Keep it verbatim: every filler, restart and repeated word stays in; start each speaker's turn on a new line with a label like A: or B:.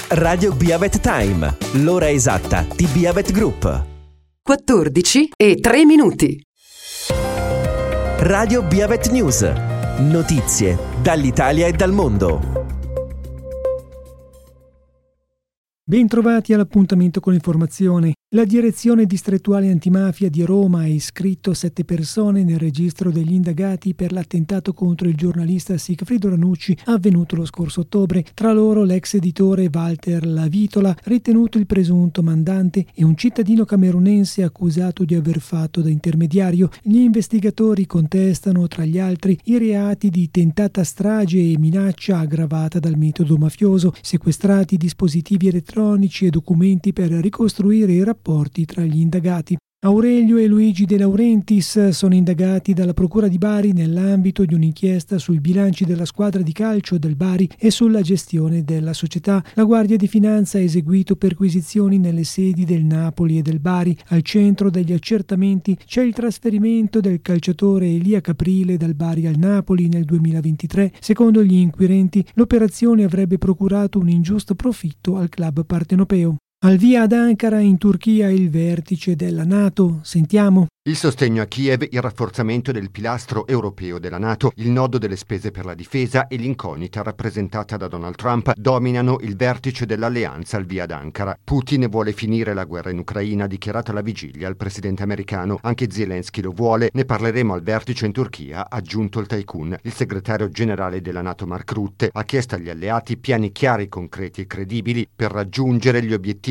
A: Radio Biavet Time, l'ora esatta di Biavet Group.
B: quattordici e tre minuti.
A: Radio Biavet News. Notizie dall'Italia e dal mondo.
C: Bentrovati all'appuntamento con l'informazione. La Direzione Distrettuale Antimafia di Roma ha iscritto sette persone nel registro degli indagati per l'attentato contro il giornalista Sigfrido Ranucci avvenuto lo scorso ottobre. Tra loro l'ex editore Walter Lavitola, ritenuto il presunto mandante, e un cittadino camerunense accusato di aver fatto da intermediario. Gli investigatori contestano, tra gli altri, i reati di tentata strage e minaccia aggravata dal metodo mafioso, sequestrati dispositivi elettronici e documenti per ricostruire i rapporti tra gli indagati. Aurelio e Luigi De Laurentiis sono indagati dalla Procura di Bari nell'ambito di un'inchiesta sui bilanci della squadra di calcio del Bari e sulla gestione della società. La Guardia di Finanza ha eseguito perquisizioni nelle sedi del Napoli e del Bari. Al centro degli accertamenti c'è il trasferimento del calciatore Elia Caprile dal Bari al Napoli nel duemilaventitré. Secondo gli inquirenti, l'operazione avrebbe procurato un ingiusto profitto al club partenopeo. Al via ad Ankara, in Turchia, il vertice della NATO. Sentiamo.
D: Il sostegno a Kiev, il rafforzamento del pilastro europeo della NATO, il nodo delle spese per la difesa e l'incognita rappresentata da Donald Trump dominano il vertice dell'alleanza al via ad Ankara. Putin vuole finire la guerra in Ucraina, ha dichiarato alla vigilia il presidente americano. Anche Zelensky lo vuole. Ne parleremo al vertice in Turchia, ha aggiunto il tycoon. Il segretario generale della NATO Mark Rutte ha chiesto agli alleati piani chiari, concreti e credibili per raggiungere gli obiettivi